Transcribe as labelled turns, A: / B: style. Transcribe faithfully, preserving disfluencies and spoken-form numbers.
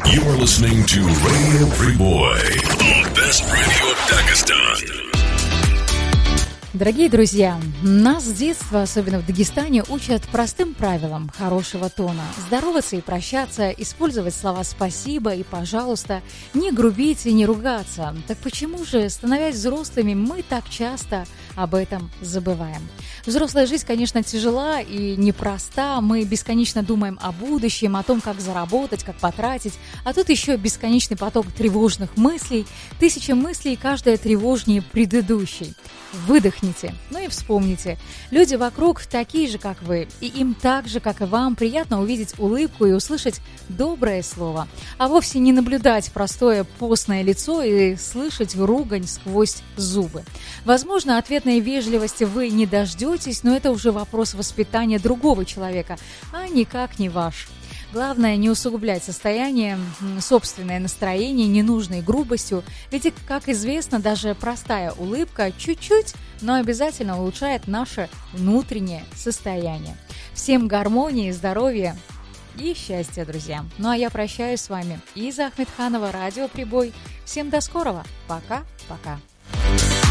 A: You're listening to Radio Priboi, the best radio of Dagestan.
B: Дорогие друзья, нас с детства, особенно в Дагестане, учат простым правилам хорошего тона. Здороваться и прощаться, использовать слова «спасибо» и «пожалуйста», не грубить и не ругаться. Так почему же, становясь взрослыми, мы так часто об этом забываем? Взрослая жизнь, конечно, тяжела и непроста. Мы бесконечно думаем о будущем, о том, как заработать, как потратить. А тут еще бесконечный поток тревожных мыслей. Тысяча мыслей, каждая тревожнее предыдущей. Выдохните, ну и вспомните. Люди вокруг такие же, как вы, и им так же, как и вам, приятно увидеть улыбку и услышать доброе слово, а вовсе не наблюдать простое постное лицо и слышать ругань сквозь зубы. Возможно, ответной вежливости вы не дождетесь, но это уже вопрос воспитания другого человека, а никак не ваш. Главное не усугублять состояние, собственное настроение ненужной грубостью, ведь, как известно, даже простая улыбка чуть-чуть, но обязательно улучшает наше внутреннее состояние. Всем гармонии, здоровья и счастья, друзья. Ну а я прощаюсь с вами. Иза Ахмедханова, Радио Прибой. Всем до скорого. Пока-пока.